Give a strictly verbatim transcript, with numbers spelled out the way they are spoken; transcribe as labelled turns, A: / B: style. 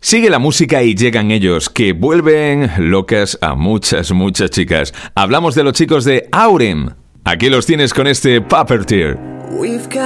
A: Sigue la música y llegan ellos, que vuelven locas a muchas, muchas chicas. Hablamos de los chicos de Aurem. Aquí los tienes con este Puppeteer.